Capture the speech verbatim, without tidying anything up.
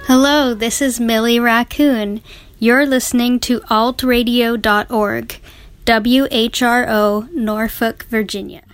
Hello, this is Millie Raccoon. You're listening to alt radio dot org, W H R O, Norfolk, Virginia.